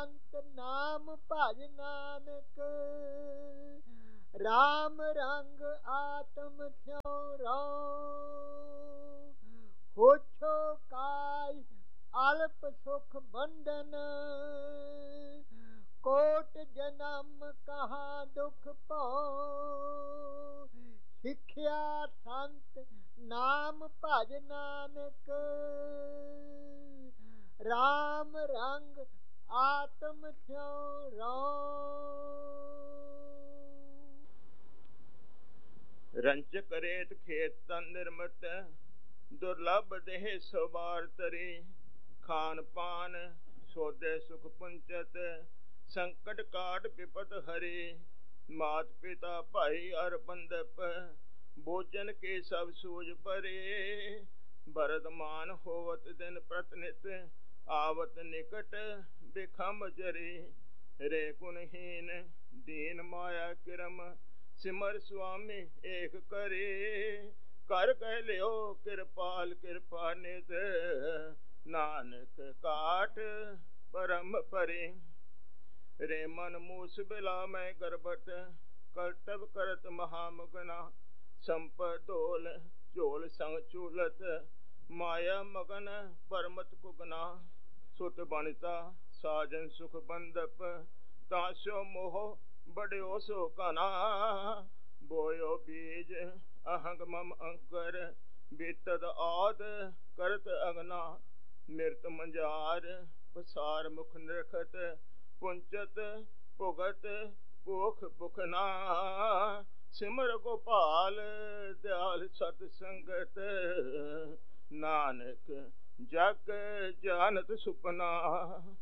ਸੰਤ ਨਾਮ ਭਜ ਨਾਨਕ। ਰਾਮ ਰੰਗ ਆਤਮ ਥਿਉ ਰਉ। ਹੋਛੋ ਕਾਜ ਅਲਪ ਸੁਖ ਬੰਧਨ। ਕੋਟ ਜਨਮ ਕਹਾਂ ਦੁਖ ਭਉ। ਸਿੱਖਿਆ ਸੰਤ ਨਾਮ ਭਜ ਨਾਨਕ। ਰਾਮ ਰੰਗ ਆਤਮ ਥਿਉ ਰਉ। ਰੰਚਕ ਰੇਤ ਖੇਤ ਤਨ ਨਿਰਮਤ। ਦੁਰਲਭ ਦੇਹ ਸਵਾਰ ਤਰੀ। ਖਾਨ ਪਾਨ ਸੋਦੇ ਸੁਖ ਪੁੰਚਤ। ਸੰਕਟ ਕਾਟ ਵਿਪਤ ਹਰੀ। ਮਾਤ ਪਿਤਾ ਭਾਈ ਅਰ ਬੰਦਪ। ਭੋਜਨ ਕੇ ਸਭ ਸੂਝ ਭਰੇ। ਬਰਦਮਾਨ ਹੋਵਤ ਦਿਨ ਪ੍ਰਤਿਨਿਤ। ਆਵਤ ਨਿਕਟ ਬਿਖਮ ਜਰੀ। ਰੇ ਗੁਣਹੀਨ ਦੀਨ ਮਾਇਆ ਕਿਰਮ। ਸਿਮਰ ਸੁਆਮੀ ਏਕ ਕਰੀ। ਕਰ ਕਹਿ ਲਿਓ ਕਿਰਪਾਲ ਕਿਰਪਾ ਨਿਧ। ਨਾਨਕ ਕਾਟ ਪਰਮ ਪਰੇ। ਰੇ ਮਨ ਮੂਸ ਬਿਲਾ ਮੈਂ ਗਰਬਤ। ਕਰਤਵ ਕਰਤ ਮਹਾਮਗਨਾ। ਸੰਪਤ ਢੋਲ ਝੋਲ ਸੰਗ ਚੂਲਤ। ਮਾਇਆ ਮਗਨ ਪਰਮਤ ਕੁਗਨਾ। ਸੁਤ ਬਣਤਾ ਸਾਜਨ ਸੁਖ ਬੰਦਪ। ਤਾਸੋ ਮੋਹ ਬੜਿਓ ਸੋ ਕਨਾ। ਬੋਇਓ ਬੀਜ ਅਹੰਗ ਮਮ ਅੰਕਰ। ਬੀਤਦ ਆਦ ਕਰਤ ਅਗਨਾ। ਮਿਰਤ ਮੰਝਾਰ ਪਸਾਰ ਮੁਖ ਨਿਰਖਤ। ਪੁੰਚਤ ਭੁਗਤ ਭੂਖ ਭੁਖਨਾ। ਸਿਮਰ ਗੋਪਾਲ ਦਿਆਲ ਸਤ ਸੰਗਤ। ਨਾਨਕ ਜਗ ਜਾਨਤ ਸੁਪਨਾ।